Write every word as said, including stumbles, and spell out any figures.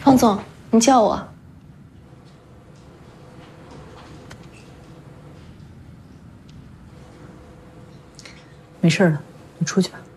王总，你叫我。 没事了，你出去吧。